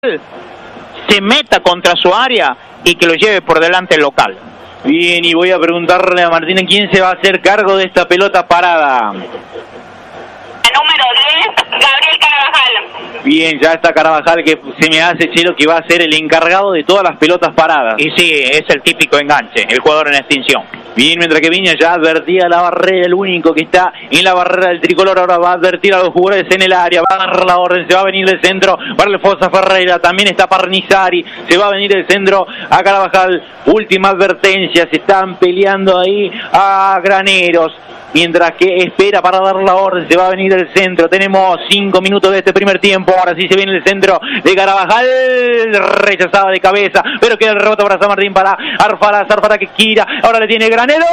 se meta contra su área y que lo lleve por delante el local. Bien, y voy a preguntarle a Martín quién se va a hacer cargo de esta pelota parada. Número 10, Gabriel Carabajal. Bien, ya está Carabajal, que se me hace, Chelo, que va a ser el encargado de todas las pelotas paradas. Y sí, es el típico enganche, el jugador en extinción. Bien, mientras que Viña ya advertía la barrera, el único que está en la barrera del tricolor, ahora va a advertir a los jugadores en el área, va a dar la orden, se va a venir del centro para el Fosa Ferreira, también está Parnizari, se va a venir del centro a Carabajal, última advertencia, se están peleando ahí a Graneros. Mientras que espera para dar la orden, se va a venir del centro. Tenemos 5 minutos de este primer tiempo. Ahora sí se viene el centro de Carabajal. Rechazaba de cabeza, pero queda el rebote para San Martín, para Arfara que gira. Ahora le tiene Graneros.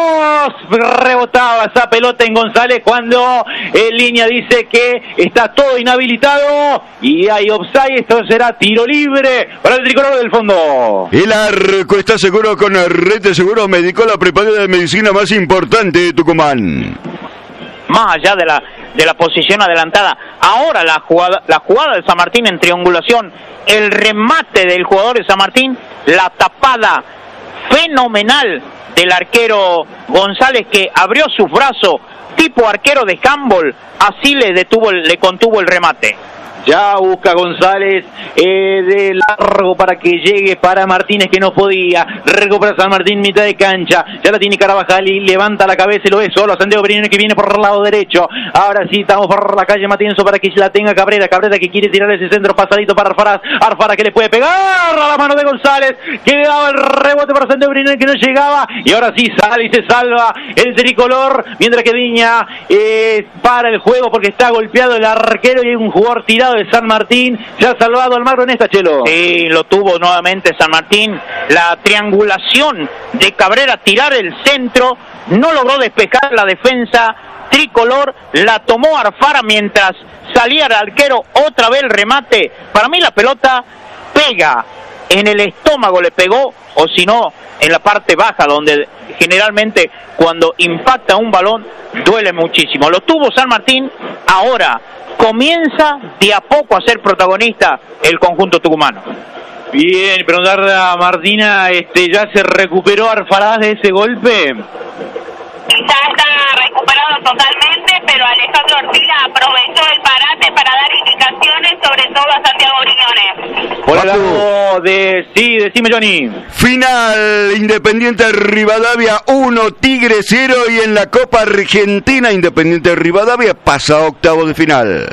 Rebotaba esa pelota en González cuando en línea dice que está todo inhabilitado y hay offside. Esto será tiro libre para el tricolor del fondo. El arco está seguro con Rete Seguro Médico, la prepagada de medicina más importante de Tucumán. Más allá de la posición adelantada, ahora la jugada de San Martín en triangulación, el remate del jugador de San Martín, la tapada fenomenal del arquero González, que abrió sus brazos tipo arquero de handball, así le contuvo el remate. Ya busca González de largo para que llegue para Martínez, que no podía. Recupera San Martín, mitad de cancha. Ya la tiene Carabajal y levanta la cabeza y lo ve solo a Santiago Brignone, que viene por el lado derecho. Ahora sí, estamos por la calle Matienzo para que la tenga Cabrera. Cabrera que quiere tirar ese centro pasadito para Arfara. Arfara que le puede pegar a la mano de González, que le daba el rebote para Santiago Brignone, que no llegaba. Y ahora sí sale y se salva el tricolor. Mientras que Viña para el juego porque está golpeado el arquero y hay un jugador tirado de San Martín. Se ha salvado Almagro en esta, Chelo. Sí, lo tuvo nuevamente San Martín. La triangulación de Cabrera, tirar el centro, no logró despejar la defensa tricolor, la tomó Arfara mientras salía el arquero, otra vez el remate. Para mí la pelota pega en el estómago, le pegó, o si no, en la parte baja, donde generalmente cuando impacta un balón duele muchísimo. Lo tuvo San Martín, ahora comienza de a poco a ser protagonista el conjunto tucumano. Bien, preguntarle a Martina, ¿ya se recuperó Arfarás de ese golpe? Ya está recuperado totalmente, pero Alejandro Ortila aprovechó el parate para dar indicaciones, sobre todo a Santiago Brignone. Por el lado de... Sí, decime, Johnny. Final, Independiente Rivadavia 1, Tigre 0, y en la Copa Argentina, Independiente Rivadavia pasa a octavos de final.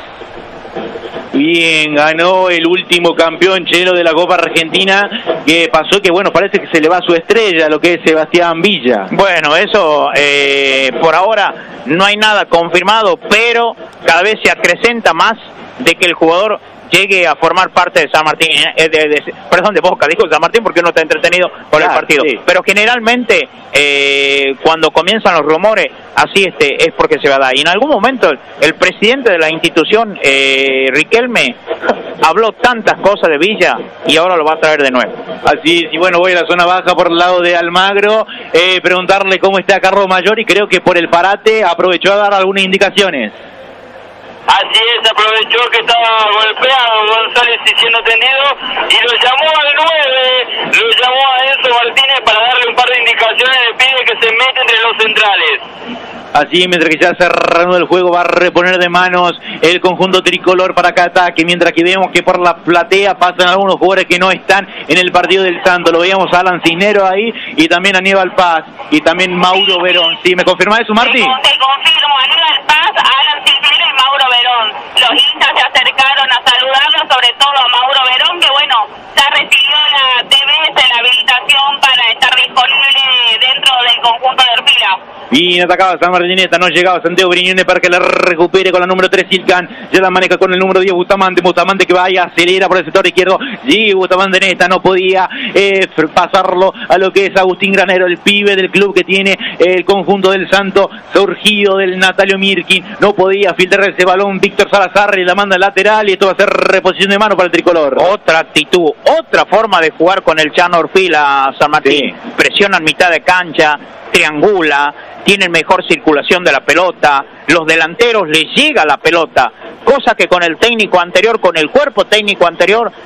Bien, ganó el último campeón chileno de la Copa Argentina, que pasó que, bueno, parece que se le va su estrella, lo que es Sebastián Villa. Bueno, eso por ahora no hay nada confirmado, pero cada vez se acrecenta más de que el jugador llegue a formar parte de San Martín, perdón, de Boca, dijo San Martín porque no está entretenido por el partido, sí. Pero generalmente cuando comienzan los rumores así es porque se va a dar, y en algún momento el presidente de la institución, Riquelme, habló tantas cosas de Villa y ahora lo va a traer de nuevo. Así es, y bueno, voy a la zona baja por el lado de Almagro, preguntarle cómo está Carlos Mayor, y creo que por el parate aprovechó a dar algunas indicaciones. Así es, aprovechó que estaba golpeado González y siendo tendido, y lo llamó al 9, lo llamó a Enzo Martínez para darle un par de indicaciones, le pide que se meta entre los centrales. Así, mientras que ya se reanuda el juego, va a reponer de manos el conjunto tricolor para cada ataque, mientras que vemos que por la platea pasan algunos jugadores que no están en el partido del Santo. Lo veíamos a Alan Cisneros ahí, y también a Aníbal Paz, y también Mauro Verón. ¿Sí? ¿Me confirma eso, Martí? Te confirmo, Aníbal Paz, Alan Cisneros y Mauro Verón. Los hinchas se acercaron a saludarlo, sobre todo a Mauro Verón, que bueno, ya recibió la TBS, la habilitación para estar disponible dentro del conjunto de Orfila. Bien atacaba San Martineta, no llegaba Santiago Brignone para que la recupere con la número 3 Silcan, ya la maneja con el número 10 Bustamante que vaya, acelera por el sector izquierdo, y Bustamante en esta no podía pasarlo a lo que es Agustín Granero, el pibe del club que tiene el conjunto del Santo, surgido del Natalio Mirkin, no podía filtrar ese balón Víctor Salazar, y la manda lateral, y esto va a ser reposición de mano para el tricolor. Otra actitud, otra forma de jugar con el Chano Orfila, San Martín. Sí. Presionan mitad de cancha, triangula, tienen mejor circulación de la pelota, los delanteros les llega la pelota, cosa que con el técnico anterior, con el cuerpo técnico anterior,